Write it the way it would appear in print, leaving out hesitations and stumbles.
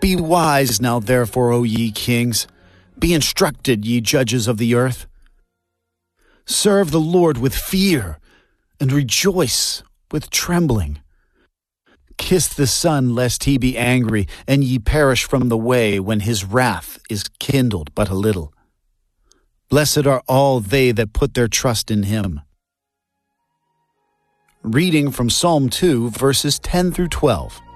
Be wise now therefore, O ye kings. Be instructed, ye judges of the earth. Serve the Lord with fear, and rejoice with trembling. Kiss the Son, lest he be angry, and ye perish from the way, when his wrath is kindled but a little. Blessed are all they that put their trust in him. Reading from Psalm 2, verses 10 through 12.